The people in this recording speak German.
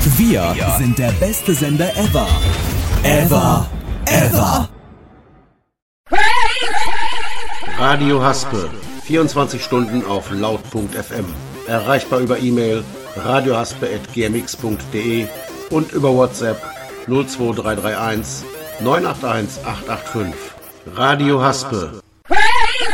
Wir sind der beste Sender ever. Ever. Radio Haspe. 24 Stunden auf laut.fm. Erreichbar über E-Mail radiohaspe@gmx.de und über WhatsApp 02331 981 885. Radio Haspe.